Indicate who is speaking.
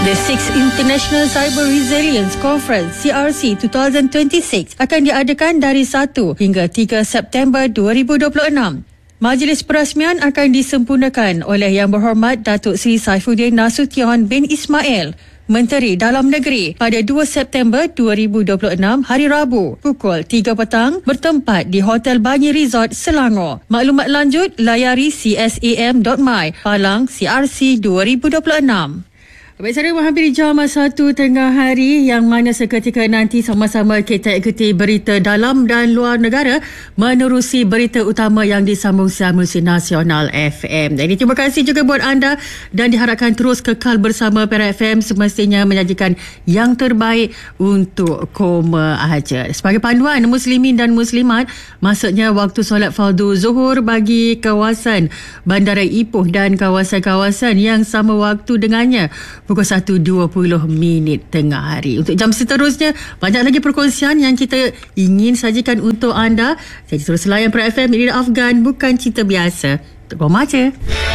Speaker 1: The 6th International Cyber Resilience Conference CRC 2026 akan diadakan dari 1 hingga 3 September 2026. Majlis perasmian akan disempurnakan oleh Yang Berhormat Datuk Seri Saifuddin Nasution bin Ismail, Menteri Dalam Negeri, pada 2 September 2026 hari Rabu pukul 3 petang bertempat di Hotel Banyi Resort, Selangor. Maklumat lanjut layari csam.my Palang CRC 2026. Baik, saya menghampiri jam 1 tengah hari yang mana seketika nanti sama-sama kita ikuti berita dalam dan luar negara menerusi berita utama yang disambung siaran Muzik Nasional FM. Jadi terima kasih juga buat anda dan diharapkan terus kekal bersama Perak FM, semestinya menyajikan yang terbaik untuk Koma Aja. Sebagai panduan muslimin dan muslimat, maksudnya waktu solat fardu zuhur bagi kawasan Bandara Ipoh dan kawasan-kawasan yang sama waktu dengannya pukul 1.20 tengah hari. Untuk jam seterusnya, banyak lagi perkongsian yang kita ingin sajikan untuk anda. Jadi terus layan Perak FM, Ira Afgan, bukan cerita biasa. Untuk Koma Aja.